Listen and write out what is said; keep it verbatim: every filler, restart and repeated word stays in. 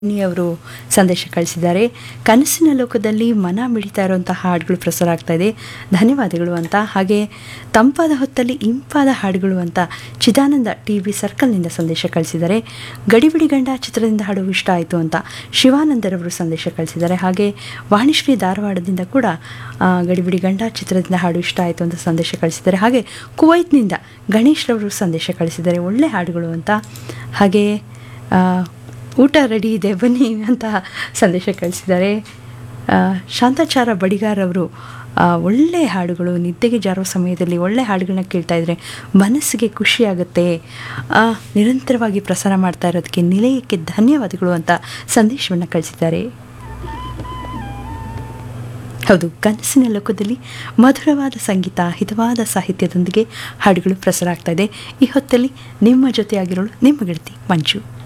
ಅವರು ಸಂದೇಶ ಕಳಿಸಿದ್ದಾರೆ. ಕನಸಿನ ಲೋಕದಲ್ಲಿ ಮನ ಮಿಡಿತಾ ಇರುವಂತಹ ಹಾಡುಗಳು ಪ್ರಸಾರ ಆಗ್ತಾ ಇದೆ, ಧನ್ಯವಾದಗಳು ಅಂತ. ಹಾಗೆ ತಂಪಾದ ಹೊತ್ತಲ್ಲಿ ಇಂಪಾದ ಹಾಡುಗಳು ಅಂತ ಚಿದಾನಂದ ಟಿ ವಿ ಸರ್ಕಲ್ನಿಂದ ಸಂದೇಶ ಕಳಿಸಿದ್ದಾರೆ. ಗಡಿಬಿಡಿ ಗಂಡ ಚಿತ್ರದಿಂದ ಹಾಡು ಇಷ್ಟ ಆಯಿತು ಅಂತ ಶಿವಾನಂದರವರು ಸಂದೇಶ ಕಳಿಸಿದ್ದಾರೆ. ಹಾಗೆ ವಾಣಿಶ್ರೀ ಧಾರವಾಡದಿಂದ ಕೂಡ ಆ, ಗಡಿಬಿಡಿ ಗಂಡ ಚಿತ್ರದಿಂದ ಹಾಡು ಇಷ್ಟ ಆಯಿತು ಅಂತ ಸಂದೇಶ ಕಳಿಸಿದ್ದಾರೆ. ಹಾಗೆ ಕುವೈತ್ನಿಂದ ಗಣೇಶ್ ರವರು ಸಂದೇಶ ಕಳಿಸಿದ್ದಾರೆ, ಒಳ್ಳೆ ಹಾಡುಗಳು ಅಂತ. ಹಾಗೆ ಆ, ಊಟ ರೆಡಿ ಇದೆ ಬನ್ನಿ ಅಂತ ಸಂದೇಶ ಕಳಿಸಿದ್ದಾರೆ. ಶಾಂತಾಚಾರ ಬಡಿಗಾರ್ ಅವರು ಒಳ್ಳೆ ಹಾಡುಗಳು, ನಿದ್ದೆಗೆ ಜಾರುವ ಸಮಯದಲ್ಲಿ ಒಳ್ಳೆ ಹಾಡುಗಳನ್ನ ಕೇಳ್ತಾ ಇದ್ರೆ ಮನಸ್ಸಿಗೆ ಖುಷಿಯಾಗುತ್ತೆ, ನಿರಂತರವಾಗಿ ಪ್ರಸಾರ ಮಾಡ್ತಾ ಇರೋದಕ್ಕೆ ನಿಲಯಕ್ಕೆ ಧನ್ಯವಾದಗಳು ಅಂತ ಸಂದೇಶವನ್ನು ಕಳಿಸಿದ್ದಾರೆ. ಹೌದು, ಕನಸಿನ ಲೋಕದಲ್ಲಿ ಮಧುರವಾದ ಸಂಗೀತ, ಹಿತವಾದ ಸಾಹಿತ್ಯದೊಂದಿಗೆ ಹಾಡುಗಳು ಪ್ರಸಾರ ಆಗ್ತಾ ಇದೆ. ಈ ಹೊತ್ತಲ್ಲಿ ನಿಮ್ಮ ಜೊತೆಯಾಗಿರೋಳು ನಿಮ್ಮ ಗೆಳತಿ ಮಂಜು.